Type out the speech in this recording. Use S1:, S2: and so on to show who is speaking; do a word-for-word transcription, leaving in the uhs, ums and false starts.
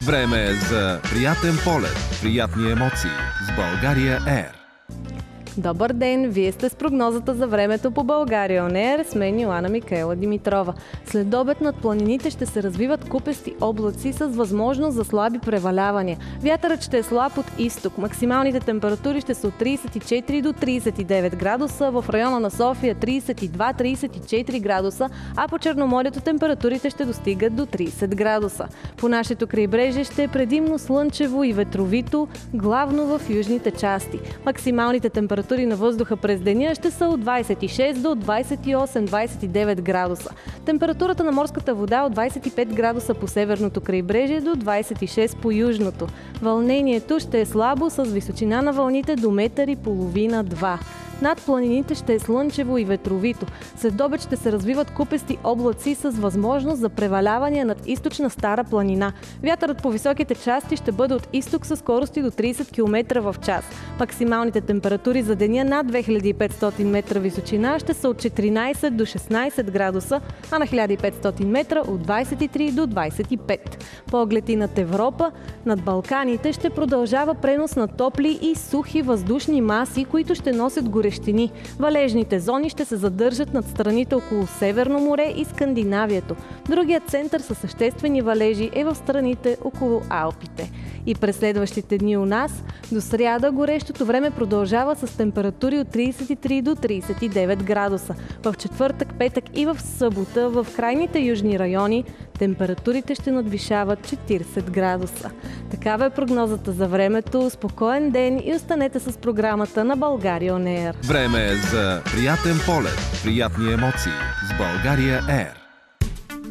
S1: Време е за приятен полет, приятни емоции с България Ер.
S2: Добър ден! Вие сте с прогнозата за времето по България Он Ер. С мен Йоана Микаела Димитрова. След обед над планините ще се развиват купести облаци с възможност за слаби превалявания. Вятърът ще е слаб от изток. Максималните температури ще са от трийсет и четири до трийсет и девет градуса. В района на София трийсет и два до трийсет и четири градуса, а по Черноморието температурите ще достигат до трийсет градуса. По нашето крайбрежие ще е предимно слънчево и ветровито, главно в южните части. Максималните температури на въздуха през деня ще са от двайсет и шест до двайсет и осем до двайсет и девет градуса. Температурата на морската вода от двайсет и пет градуса по северното крайбрежие до двайсет и шест по южното. Вълнението ще е слабо с височина на вълните до метър и половина-два. Над планините ще е слънчево и ветровито. След обед ще се развиват купести облаци с възможност за преваляване над източна Стара планина. Вятърът по високите части ще бъде от изток със скорости до трийсет километра в час. Максималните температури за деня над две хиляди и петстотин метра височина ще са от четиринайсет до шестнайсет градуса, а на хиляда и петстотин метра от двайсет и три до двайсет и пет. Поглед и над Европа, над Балканите ще продължава пренос на топли и сухи въздушни маси, които ще носят горещини. Валежните зони ще се задържат над страните около Северно море и Скандинавието. Другият център със съществени валежи е в страните около Алпите. И през следващите дни у нас, до сряда горещото време продължава с температури от трийсет и три до трийсет и девет градуса. В четвъртък, петък и в събота в крайните южни райони температурите ще надвишават четирийсет градуса. Такава е прогнозата за времето. Спокоен ден и останете с програмата на България Он Ер.
S1: Време е за приятен полет, приятни емоции с България Ер.